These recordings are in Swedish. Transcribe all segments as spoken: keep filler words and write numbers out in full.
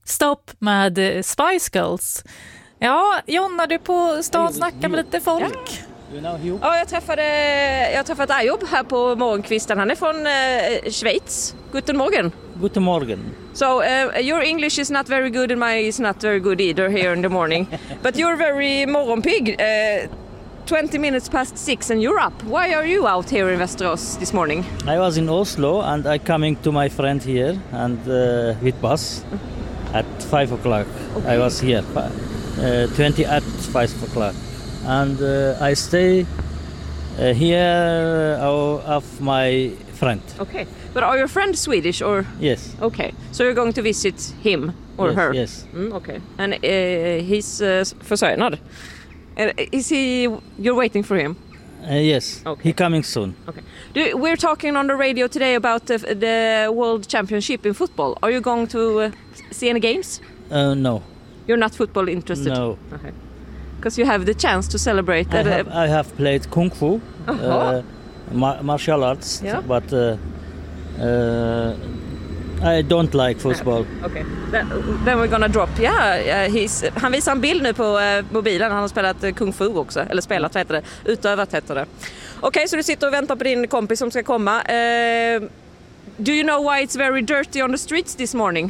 Stopp med Spice Girls. Ja, Jonna, du är på stan och snackar med lite folk. Ja, ja jag träffade jag har träffat Ayoub här på morgonkvisten. Han är från uh, Schweiz. Guten Morgen. Guten Morgen. So uh, your English is not very good and my is not very good either here in the morning. But you're very morgonpig. Uh, twenty minutes past six and you're up. Why are you out here in Västerås this morning? I was in Oslo and I coming to my friend here and uh, with bus at five o'clock. Okay. I was here uh, twenty at five o'clock. And uh, I stay uh, here uh, of my friend. Okay, but are your friend Swedish or? Yes. Okay, so you're going to visit him or yes, her? Yes. Mm, okay, and uh, he's uh, försörjnad. Uh, is he? You're waiting for him? Uh, yes. Okay. He coming soon. Okay. Do, we're talking on the radio today about the, the World Championship in football. Are you going to uh, see any games? Uh, no. You're not football interested? No. Okay. Because you have the chance to celebrate. I, have, I have played Kung Fu, uh, ma- martial arts, yeah. but uh, uh, I don't like football. Okay, then, then we're gonna drop. Yeah, uh, he's, han visar en bild nu på uh, mobilen. Han har spelat uh, Kung Fu också, eller spelat, vad heter det? Utövat heter det. Okej, okay, så du sitter och väntar på din kompis som ska komma. Uh, do you know why it's very dirty on the streets this morning?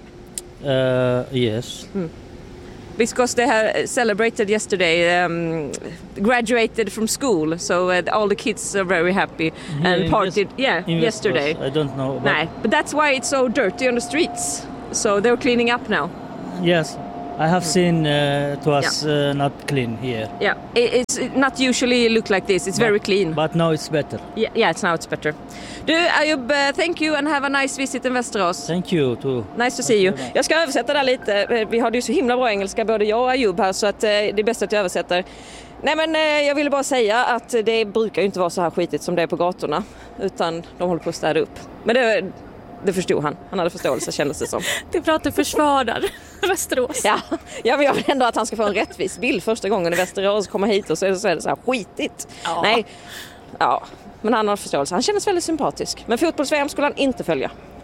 Uh, yes. Mm. Because they have celebrated yesterday, um, graduated from school, so uh, all the kids are very happy and yeah, partied. Invest- yeah, yesterday. I don't know. Nah, but that's why it's so dirty on the streets. So they're cleaning up now. Yes, I have seen uh, it was yeah. uh, not clean here. Yeah, it, it's not usually look like this. It's but, very clean. But now it's better. Yeah, yeah, it's now it's better. Du, Ayoub, uh, thank you and have a nice visit in Västerås. Thank you too. Nice to see you. Jag ska översätta där lite. Vi hade ju så himla bra engelska, både jag och Ayoub här, så att uh, det är bäst att jag översätter. Nej, men uh, jag ville bara säga att det brukar ju inte vara så här skitigt som det är på gatorna, utan de håller på att städa upp. Men det Det förstod han. Han hade förståelse, kändes det som. Det pratar försvarar Västerås. Ja, ja, men jag vill ändå att han ska få en rättvis bild första gången i Västerås, komma hit och så är det så, är det så här skitigt. Ja. Nej, ja, men han har förståelse. Han kändes väldigt sympatisk. Men fotbolls-V M skulle han inte följa.